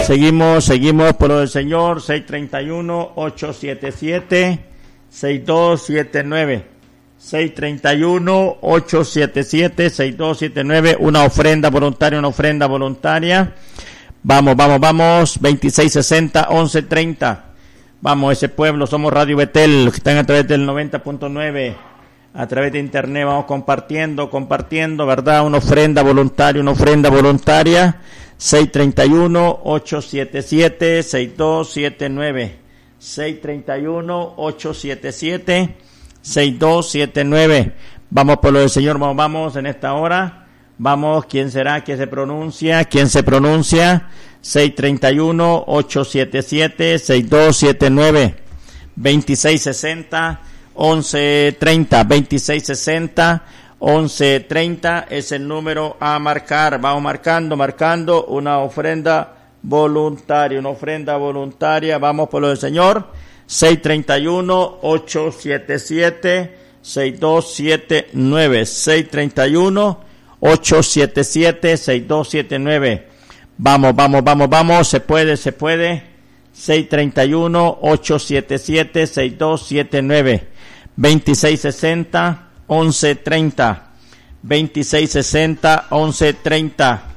Seguimos por lo del Señor. 631-877-6279. 631-877-6279. Una ofrenda voluntaria. Vamos. 2660-1130. Vamos, ese pueblo, somos Radio Betel, los que están a través del 90.9, a través de internet, vamos compartiendo, ¿verdad? Una ofrenda voluntaria. 631-877-6279. 631-877-6279. Vamos por lo del Señor, vamos en esta hora. Vamos, ¿quién será que se pronuncia? ¿Quién se pronuncia? 631-877-6279. 2660-1130. 2660-1130 es el número a marcar. Vamos marcando una ofrenda voluntaria. Vamos por lo del Señor. 631-877-6279. 631-877-6279. Vamos, se puede. 631-877-6279. 2660-1130. 2660-1130.